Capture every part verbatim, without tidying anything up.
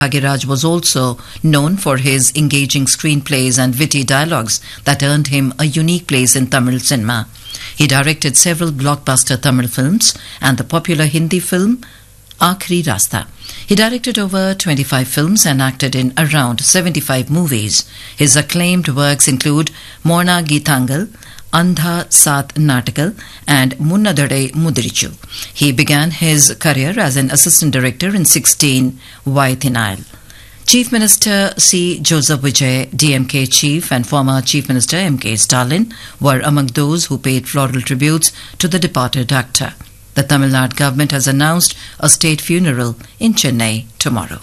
Bhagiraj was also known for his engaging screenplays and witty dialogues that earned him a unique place in Tamil cinema. He directed several blockbuster Tamil films and the popular Hindi film Aakhri Rasta. He directed over twenty-five films and acted in around seventy-five movies. His acclaimed works include Morna Geethangal, Andha Sat Natakal and Munnadade Mudrichu. He began his career as an assistant director in sixteen Vaithinayal. Chief Minister C. Joseph Vijay, D M K chief and former Chief Minister M K Stalin were among those who paid floral tributes to the departed actor. The Tamil Nadu government has announced a state funeral in Chennai tomorrow.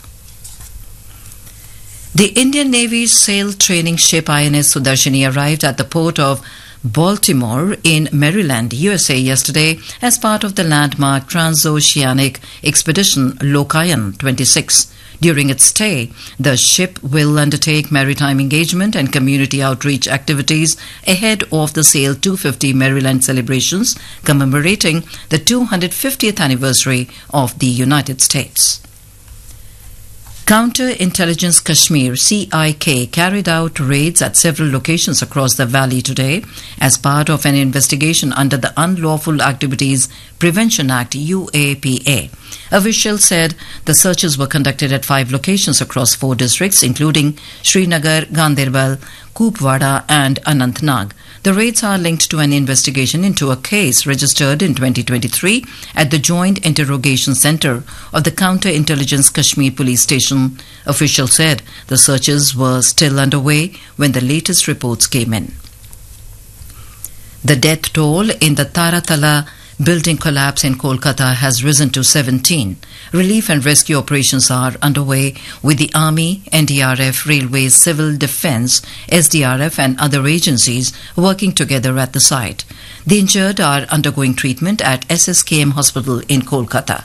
The Indian Navy's sail training ship I N S Sudarshini arrived at the port of Baltimore in Maryland, U S A yesterday as part of the landmark transoceanic expedition Lokayan twenty-six. During its stay, the ship will undertake maritime engagement and community outreach activities ahead of the SAIL two fifty Maryland celebrations commemorating the two hundred fiftieth anniversary of the United States. Counter-Intelligence Kashmir C I K carried out raids at several locations across the valley today as part of an investigation under the Unlawful Activities Prevention Act U A P A. Officials said the searches were conducted at five locations across four districts including Srinagar, Ganderbal, Kupwara and Anantnag. The raids are linked to an investigation into a case registered in twenty twenty-three at the Joint Interrogation Centre of the Counter-Intelligence Kashmir Police Station. Officials said the searches were still underway when the latest reports came in. The death toll in the Taratala building collapse in Kolkata has risen to seventeen. Relief and rescue operations are underway with the Army, N D R F, Railways, Civil Defence, S D R F and other agencies working together at the site. The injured are undergoing treatment at S S K M Hospital in Kolkata.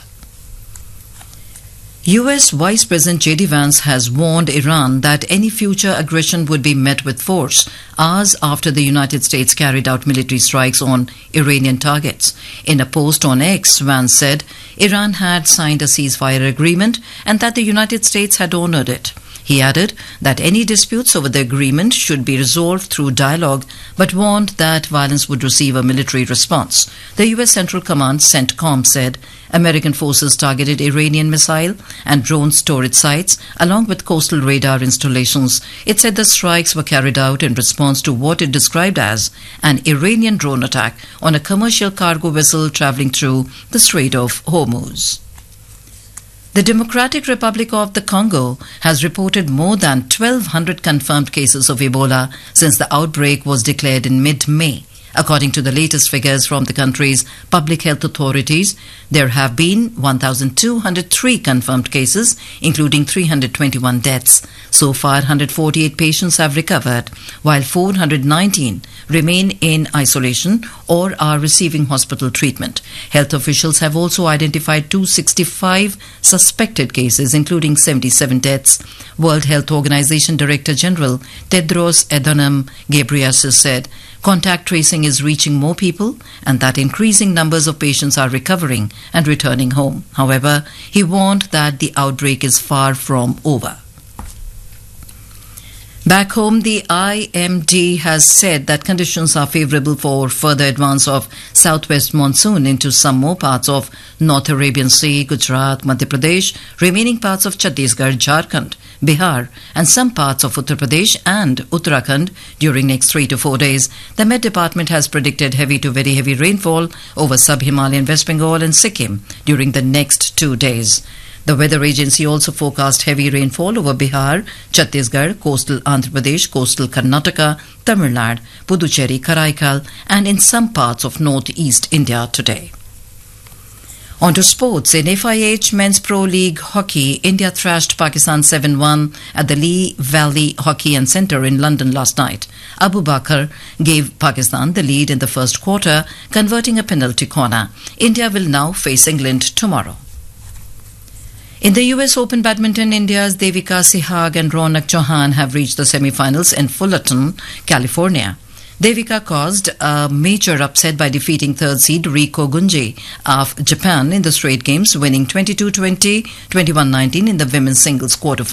U S Vice President J D Vance has warned Iran that any future aggression would be met with force hours after the United States carried out military strikes on Iranian targets. In a post on X, Vance said Iran had signed a ceasefire agreement and that the United States had honored it. He added that any disputes over the agreement should be resolved through dialogue, but warned that violence would receive a military response. The U S Central Command, CENTCOM, said American forces targeted Iranian missile and drone storage sites along with coastal radar installations. It said the strikes were carried out in response to what it described as an Iranian drone attack on a commercial cargo vessel traveling through the Strait of Hormuz. The Democratic Republic of the Congo has reported more than twelve hundred confirmed cases of Ebola since the outbreak was declared in mid-May. According to the latest figures from the country's public health authorities, there have been one thousand two hundred three confirmed cases, including three hundred twenty-one deaths. So far, one hundred forty-eight patients have recovered, while four hundred nineteen remain in isolation or are receiving hospital treatment. Health officials have also identified two hundred sixty-five suspected cases, including seventy-seven deaths. World Health Organization Director General Tedros Adhanom Ghebreyesus said contact tracing is reaching more people and that increasing numbers of patients are recovering and returning home. However, he warned that the outbreak is far from over. Back home, the I M D has said that conditions are favourable for further advance of southwest monsoon into some more parts of North Arabian Sea, Gujarat, Madhya Pradesh, remaining parts of Chhattisgarh, Jharkhand, Bihar and some parts of Uttar Pradesh and Uttarakhand during next three to four days. The Met Department has predicted heavy to very heavy rainfall over sub-Himalayan West Bengal and Sikkim during the next two days. The weather agency also forecast heavy rainfall over Bihar, Chhattisgarh, coastal Andhra Pradesh, coastal Karnataka, Tamil Nadu, Puducherry, Karaikal and in some parts of northeast India today. On to sports. In F I H Men's Pro League Hockey, India thrashed Pakistan seven one at the Lee Valley Hockey and Centre in London last night. Abu Bakr gave Pakistan the lead in the first quarter, converting a penalty corner. India will now face England tomorrow. In the U S Open Badminton, India's Devika Sehwag and Ronak Chauhan have reached the semi-finals in Fullerton, California. Devika caused a major upset by defeating third seed Riko Gunji of Japan in the straight games, winning twenty-two twenty, twenty-one nineteen in the women's singles quarterfinals.